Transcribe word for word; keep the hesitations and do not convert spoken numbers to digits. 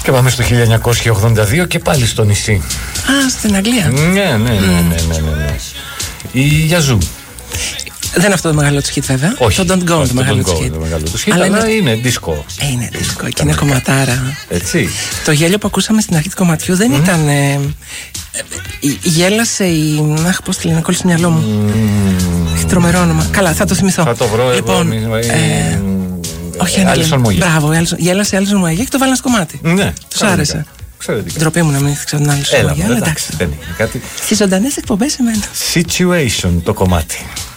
Και πάμε στο χίλια εννιακόσια ογδόντα δύο και πάλι στο νησί. Α, στην Αγγλία. Ναι, ναι, ναι, ναι, ναι, ναι. Η Yazoo. Δεν είναι αυτό το μεγάλο του hit, βέβαια. Όχι, το Don't Go όχι, το μεγάλο του hit. Αλλά, αλλά είναι, είναι disco. Ε, είναι disco και είναι κομματάρα. Έτσι. Το γέλιο που ακούσαμε στην αρχή του κομματιού δεν mm. ήταν. Ε, ε, γέλασε η. Αχ, πώς τη λένε, κόλλησε στο μυαλό μου. Mm. Έχει τρομερό όνομα. Καλά, θα το θυμηθώ. Θα το βρω λοιπόν, εγώ. Ε, όχι, ένα λεπτό. Μπράβο, γέλασε η Άλισον Μουαγέ και το βάλανε στο κομμάτι. Ναι. Του άρεσε. Εξαιρετικά. Ντροπή μου να μην ξέρω την Άλισον Μουαγέ, αλλά εντάξει. Δεν είναι κάτι. Στις ζωντανές εκπομπές εμένα. Situation το κομμάτι.